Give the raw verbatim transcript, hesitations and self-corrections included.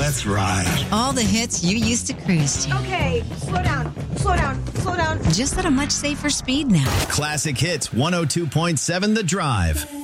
Let's ride. All the hits you used to cruise to. Okay, slow down, slow down, slow down. Just at a much safer speed now. Classic Hits one oh two point seven The Drive.